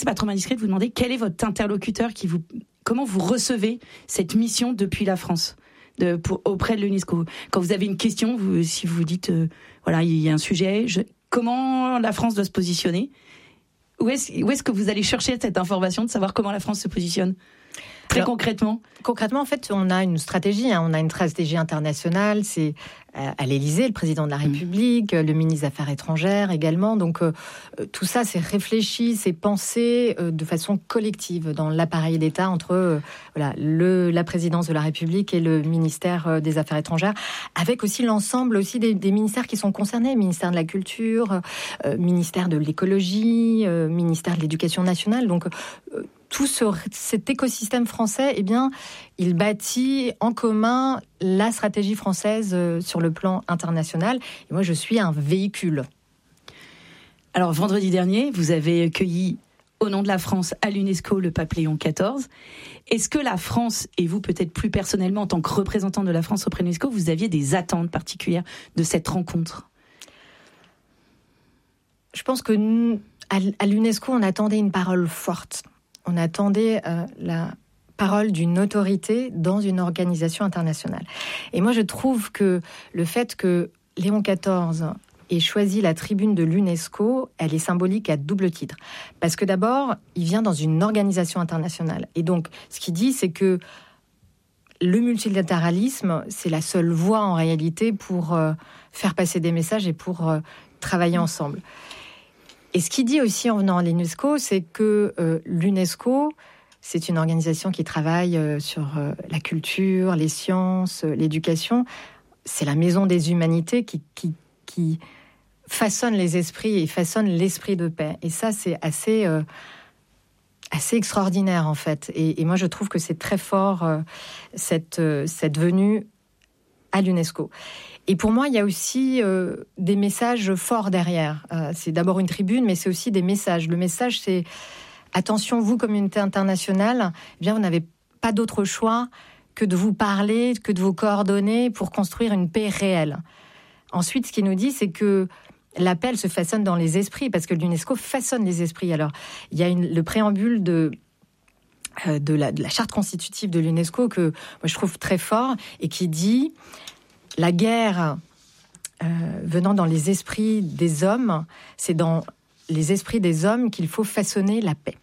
c'est pas trop indiscret de vous demander quel est votre interlocuteur comment vous recevez cette mission depuis la France auprès de l'UNESCO. Quand vous avez une question, si vous dites, voilà, il y a un sujet, comment la France doit se positionner ? Où est-ce que vous allez chercher cette information de savoir comment la France se positionne ? Concrètement, en fait, on a une stratégie. On a une stratégie internationale. C'est à l'Élysée, le président de la République, le ministre des Affaires étrangères également. Donc, tout ça, c'est réfléchi, c'est pensé de façon collective dans l'appareil d'État entre la présidence de la République et le ministère des Affaires étrangères, avec aussi l'ensemble aussi des ministères qui sont concernés, ministère de la Culture, ministère de l'Écologie, ministère de l'Éducation nationale. Donc, tout cet écosystème français, eh bien, il bâtit en commun la stratégie française sur le plan international. Et moi, je suis un véhicule. Alors, vendredi dernier, vous avez accueilli, au nom de la France, à l'UNESCO, le pape Léon XIV. Est-ce que la France, et vous peut-être plus personnellement, en tant que représentant de la France auprès de l'UNESCO, vous aviez des attentes particulières de cette rencontre ? Je pense que à l'UNESCO, on attendait une parole forte. On attendait la parole d'une autorité dans une organisation internationale. Et moi, je trouve que le fait que Léon XIV ait choisi la tribune de l'UNESCO, elle est symbolique à double titre. Parce que d'abord, il vient dans une organisation internationale. Et donc, ce qu'il dit, c'est que le multilatéralisme, c'est la seule voie en réalité pour faire passer des messages et pour travailler ensemble. Et ce qu'il dit aussi en venant à l'UNESCO, c'est que l'UNESCO, c'est une organisation qui travaille sur la culture, les sciences, l'éducation. C'est la maison des humanités qui façonne les esprits et façonne l'esprit de paix. Et ça, c'est assez extraordinaire, en fait. Et moi, je trouve que c'est très fort, cette venue à l'UNESCO. Et pour moi, il y a aussi des messages forts derrière. C'est d'abord une tribune, mais c'est aussi des messages. Le message, c'est attention, vous, communauté internationale, eh bien, vous n'avez pas d'autre choix que de vous parler, que de vous coordonner pour construire une paix réelle. Ensuite, ce qu'il nous dit, c'est que la paix, elle se façonne dans les esprits, parce que l'UNESCO façonne les esprits. Alors, il y a le préambule de la charte constitutive de l'UNESCO que moi, je trouve très fort et qui dit la guerre venant dans les esprits des hommes, c'est dans les esprits des hommes qu'il faut façonner la paix.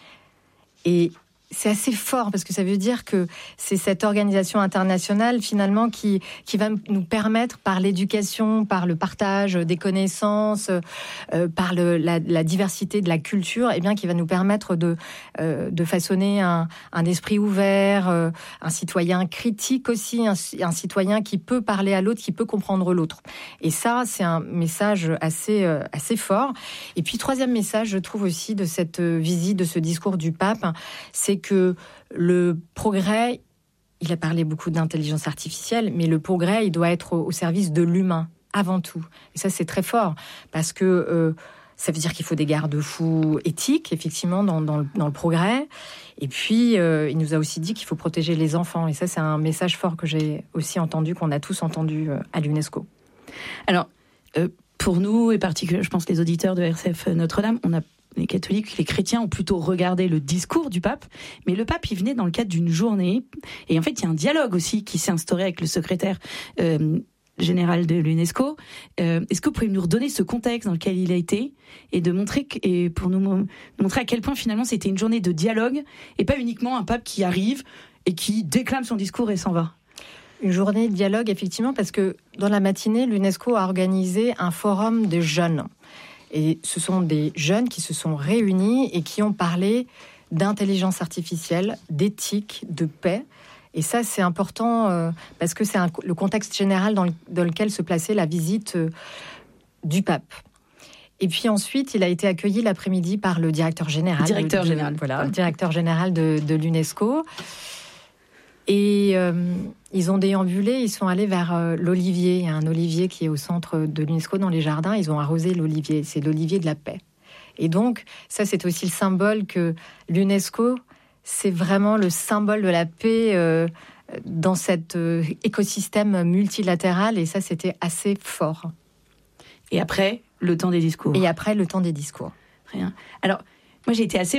Et c'est assez fort parce que ça veut dire que c'est cette organisation internationale finalement qui va nous permettre par l'éducation, par le partage des connaissances, par la diversité de la culture, eh bien qui va nous permettre de façonner un esprit ouvert, un citoyen critique aussi, un citoyen qui peut parler à l'autre, qui peut comprendre l'autre. Et ça, c'est un message assez fort. Et puis troisième message, je trouve aussi de cette visite, de ce discours du pape, c'est que le progrès, il a parlé beaucoup d'intelligence artificielle, mais le progrès, il doit être au service de l'humain, avant tout. Et ça, c'est très fort, parce que ça veut dire qu'il faut des garde-fous éthiques, effectivement, dans le progrès. Et puis, il nous a aussi dit qu'il faut protéger les enfants. Et ça, c'est un message fort que j'ai aussi entendu, qu'on a tous entendu à l'UNESCO. Alors, pour nous, et particulièrement, je pense, les auditeurs de RCF Notre-Dame, les catholiques, les chrétiens ont plutôt regardé le discours du pape, mais le pape, il venait dans le cadre d'une journée, et en fait, il y a un dialogue aussi qui s'est instauré avec le secrétaire général de l'UNESCO. Est-ce que vous pouvez nous redonner ce contexte dans lequel il a été, et de montrer, et pour nous montrer à quel point finalement c'était une journée de dialogue, et pas uniquement un pape qui arrive et qui déclame son discours et s'en va? Une journée de dialogue, effectivement, parce que dans la matinée, l'UNESCO a organisé un forum de jeunes. Et ce sont des jeunes qui se sont réunis et qui ont parlé d'intelligence artificielle, d'éthique, de paix. Et ça, c'est important parce que c'est le contexte général dans lequel se plaçait la visite du pape. Et puis ensuite, il a été accueilli l'après-midi par le directeur général. Le directeur général de l'UNESCO. Et ils ont déambulé, ils sont allés vers l'olivier. Il y a un olivier qui est au centre de l'UNESCO dans les jardins. Ils ont arrosé l'olivier. C'est l'olivier de la paix. Et donc, ça, c'est aussi le symbole que l'UNESCO, c'est vraiment le symbole de la paix dans cet écosystème multilatéral. Et ça, c'était assez fort. Et après, le temps des discours. Rien. Alors, moi, j'ai été assez